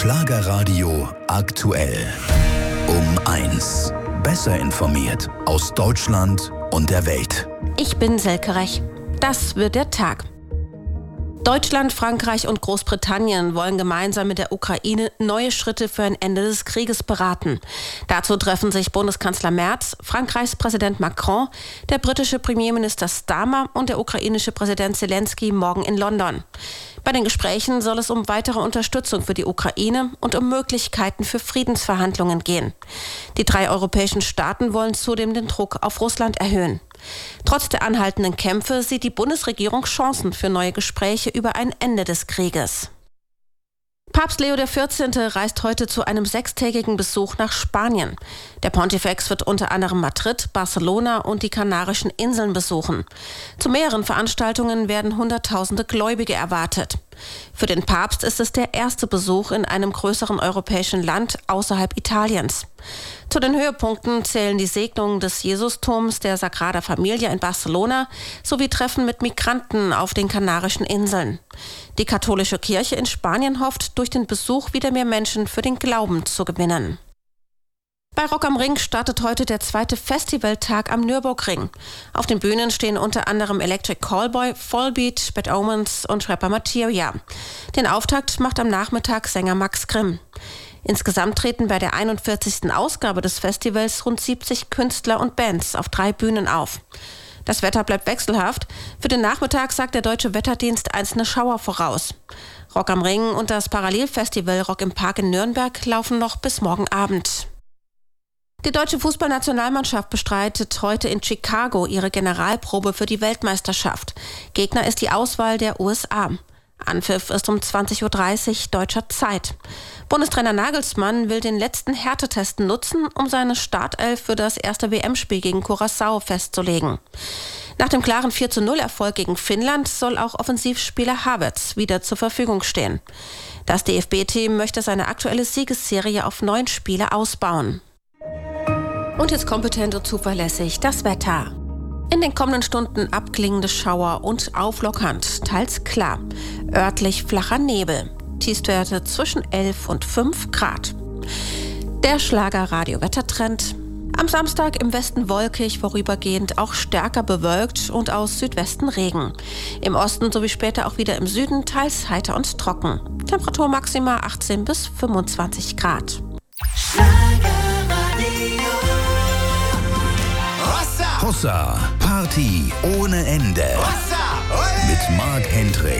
Schlagerradio aktuell. Um 1. Besser informiert aus Deutschland und der Welt. Ich bin Selke Rech. Das wird der Tag. Deutschland, Frankreich und Großbritannien wollen gemeinsam mit der Ukraine neue Schritte für ein Ende des Krieges beraten. Dazu treffen sich Bundeskanzler Merz, Frankreichs Präsident Macron, der britische Premierminister Starmer und der ukrainische Präsident Zelensky morgen in London. Bei den Gesprächen soll es um weitere Unterstützung für die Ukraine und um Möglichkeiten für Friedensverhandlungen gehen. Die 3 europäischen Staaten wollen zudem den Druck auf Russland erhöhen. Trotz der anhaltenden Kämpfe sieht die Bundesregierung Chancen für neue Gespräche über ein Ende des Krieges. Papst Leo XIV. Reist heute zu einem 6-tägigen Besuch nach Spanien. Der Pontifex wird unter anderem Madrid, Barcelona und die Kanarischen Inseln besuchen. Zu mehreren Veranstaltungen werden Hunderttausende Gläubige erwartet. Für den Papst ist es der erste Besuch in einem größeren europäischen Land außerhalb Italiens. Zu den Höhepunkten zählen die Segnungen des Jesusturms der Sagrada Familia in Barcelona sowie Treffen mit Migranten auf den Kanarischen Inseln. Die katholische Kirche in Spanien hofft, durch den Besuch wieder mehr Menschen für den Glauben zu gewinnen. Bei Rock am Ring startet heute der 2. Festivaltag am Nürburgring. Auf den Bühnen stehen unter anderem Electric Callboy, Volbeat, Bad Omens und Rapper Materia. Den Auftakt macht am Nachmittag Sänger Max Grimm. Insgesamt treten bei der 41. Ausgabe des Festivals rund 70 Künstler und Bands auf 3 Bühnen auf. Das Wetter bleibt wechselhaft. Für den Nachmittag sagt der Deutsche Wetterdienst einzelne Schauer voraus. Rock am Ring und das Parallelfestival Rock im Park in Nürnberg laufen noch bis morgen Abend. Die deutsche Fußballnationalmannschaft bestreitet heute in Chicago ihre Generalprobe für die Weltmeisterschaft. Gegner ist die Auswahl der USA. Anpfiff ist um 20:30 Uhr deutscher Zeit. Bundestrainer Nagelsmann will den letzten Härtetest nutzen, um seine Startelf für das erste WM-Spiel gegen Curaçao festzulegen. Nach dem klaren 4:0-Erfolg gegen Finnland soll auch Offensivspieler Havertz wieder zur Verfügung stehen. Das DFB-Team möchte seine aktuelle Siegesserie auf 9 Spiele ausbauen. Und jetzt kompetent und zuverlässig das Wetter. In den kommenden Stunden abklingende Schauer und auflockernd, teils klar. Örtlich flacher Nebel. Tiefstwerte zwischen 11 und 5 Grad. Der Schlager-Radio-Wettertrend. Am Samstag im Westen wolkig, vorübergehend auch stärker bewölkt und aus Südwesten Regen. Im Osten sowie später auch wieder im Süden teils heiter und trocken. Temperatur maximal 18 bis 25 Grad. Hossa, Party ohne Ende. Mit Marc Hendricks.